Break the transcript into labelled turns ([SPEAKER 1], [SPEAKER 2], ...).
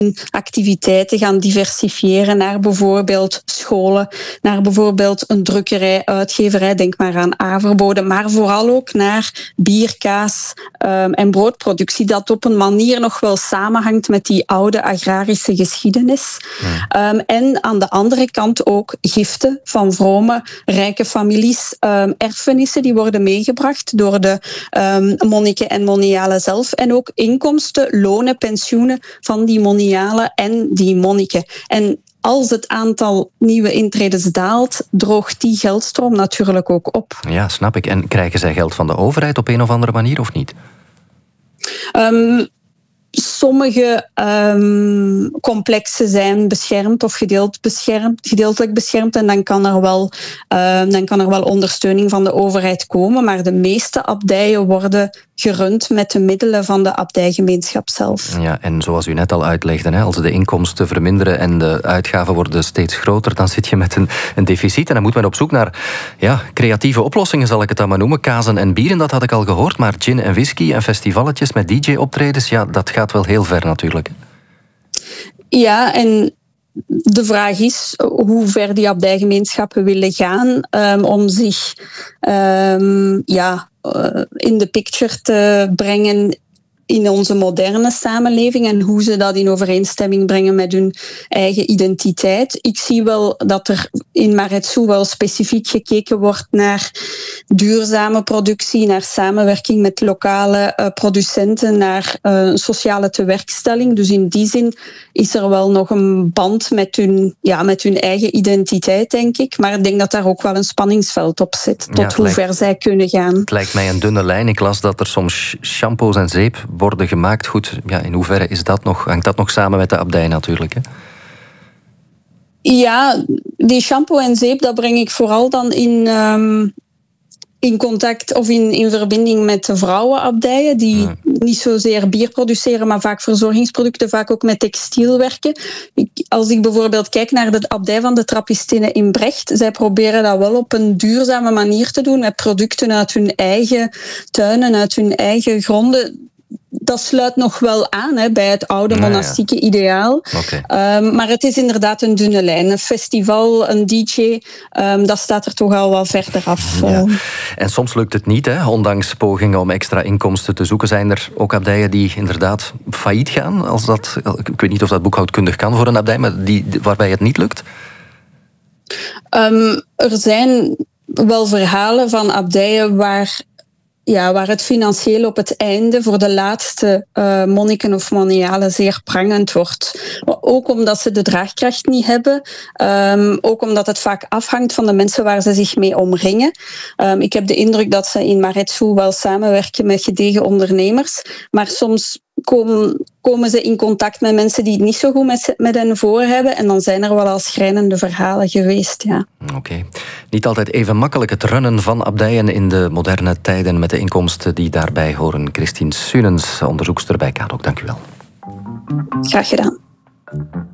[SPEAKER 1] activiteiten gaan diversifiëren naar bijvoorbeeld scholen, naar bijvoorbeeld een drukkerij, uitgeverij, denk maar aan Averboden, maar vooral ook naar bier, kaas en broodproductie, dat op een manier nog wel samenhangt met die oude agrarische geschiedenis. En aan de andere kant ook giften van vrome, rijke families, erfenissen die worden meegebracht door de monniken en monialen zelf en ook inkomsten, lonen, pensioenen van die monialen en die monniken. En als het aantal nieuwe intredens daalt, droogt die geldstroom natuurlijk ook op.
[SPEAKER 2] Ja, snap ik. En krijgen zij geld van de overheid op een of andere manier of niet?
[SPEAKER 1] Sommige complexen zijn beschermd of gedeeltelijk beschermd en dan kan er wel ondersteuning van de overheid komen, maar de meeste abdijen worden gerund met de middelen van de abdijgemeenschap zelf.
[SPEAKER 2] Ja, en zoals u net al uitlegde, als de inkomsten verminderen en de uitgaven worden steeds groter, dan zit je met een deficit en dan moet men op zoek naar creatieve oplossingen, zal ik het dan maar noemen. Kazen en bieren, dat had ik al gehoord, maar gin en whisky en festivaletjes met DJ-optredens, dat gaat wel heel ver natuurlijk.
[SPEAKER 1] Ja, en de vraag is hoe ver die abdijgemeenschappen willen gaan om zich in de picture te brengen in onze moderne samenleving en hoe ze dat in overeenstemming brengen met hun eigen identiteit. Ik zie wel dat er in Maretsu wel specifiek gekeken wordt naar duurzame productie, naar samenwerking met lokale producenten, naar sociale tewerkstelling. Dus in die zin is er wel nog een band met hun eigen identiteit, denk ik. Maar ik denk dat daar ook wel een spanningsveld op zit, tot hoe ver zij kunnen gaan.
[SPEAKER 2] Het lijkt mij een dunne lijn. Ik las dat er soms shampoos en zeep worden gemaakt. Goed, in hoeverre hangt dat nog samen met de abdij natuurlijk? Hè?
[SPEAKER 1] Ja, die shampoo en zeep, dat breng ik vooral dan in contact of in verbinding met de vrouwenabdijen die niet zozeer bier produceren, maar vaak verzorgingsproducten, vaak ook met textiel werken. Als ik bijvoorbeeld kijk naar de abdij van de Trappistinnen in Brecht, zij proberen dat wel op een duurzame manier te doen, met producten uit hun eigen tuinen, uit hun eigen gronden. Dat sluit nog wel aan bij het oude monastieke ideaal. Maar het is inderdaad een dunne lijn. Een festival, een DJ, dat staat er toch al wel verder af.
[SPEAKER 2] Ja. En soms lukt het niet, ondanks pogingen om extra inkomsten te zoeken. Zijn er ook abdijen die inderdaad failliet gaan? Ik weet niet of dat boekhoudkundig kan voor een abdij, maar waarbij het niet lukt?
[SPEAKER 1] Er zijn wel verhalen van abdijen waar het financieel op het einde voor de laatste monniken of monialen zeer prangend wordt. Ook omdat ze de draagkracht niet hebben. Ook omdat het vaak afhangt van de mensen waar ze zich mee omringen. Ik heb de indruk dat ze in Maretsu wel samenwerken met gedegen ondernemers. Maar soms komen ze in contact met mensen die het niet zo goed met hen voor hebben. En dan zijn er wel al schrijnende verhalen geweest. Ja.
[SPEAKER 2] Oké. Niet altijd even makkelijk het runnen van abdijen in de moderne tijden met de inkomsten die daarbij horen. Christine Sunens, onderzoekster bij KADOK. Dank u wel.
[SPEAKER 1] Graag gedaan.